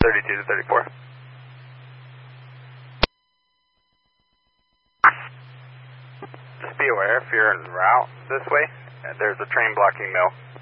32 to 34. Just be aware if you're en route this way, there's a train blocking mill.